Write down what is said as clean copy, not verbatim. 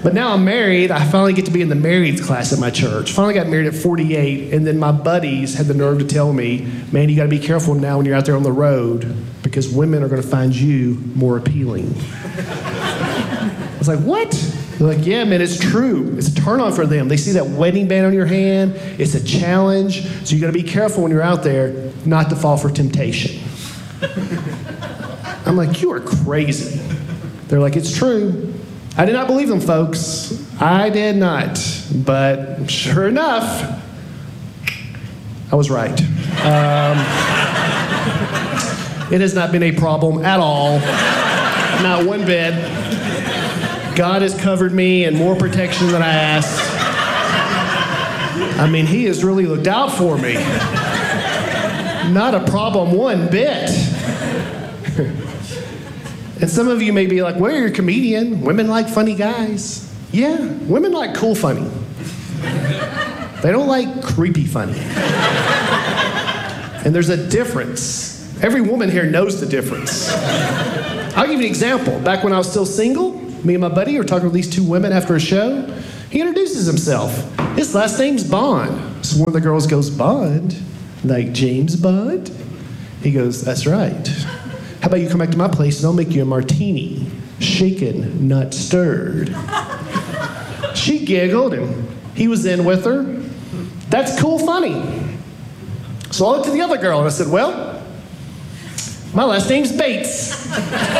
But now I'm married. I finally get to be in the marrieds class at my church. Finally got married at 48, and then my buddies had the nerve to tell me, man, you got to be careful now when you're out there on the road because women are going to find you more appealing. I was like, what? They're like, yeah, man, it's true. It's a turn on for them. They see that wedding band on your hand. It's a challenge. So you got to be careful when you're out there not to fall for temptation. I'm like, you are crazy. They're like, it's true. I did not believe them, folks. I did not. But sure enough, I was right. It has not been a problem at all. Not one bit. God has covered me and more protection than I asked. I mean, he has really looked out for me. Not a problem one bit. And some of you may be like, well, you're a comedian. Women like funny guys. Yeah, women like cool funny. They don't like creepy funny. And there's a difference. Every woman here knows the difference. I'll give you an example. Back when I was still single, me and my buddy were talking to these two women after a show. He introduces himself. His last name's Bond. So one of the girls goes, Bond? Like James Bond? He goes, that's right. How about you come back to my place and I'll make you a martini. Shaken, not stirred. She giggled and he was in with her. That's cool funny. So I looked to the other girl and I said, well, my last name's Bates.